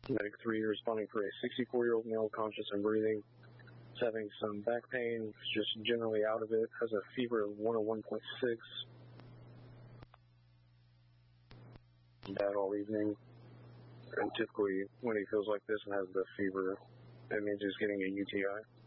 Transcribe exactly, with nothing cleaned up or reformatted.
Medic three responding for a sixty-four-year-old male conscious and breathing. He's having some back pain, just generally out of it, has a fever of one oh one point six. Bad all evening. And typically when he feels like this and has the fever, that means he's getting a U T I.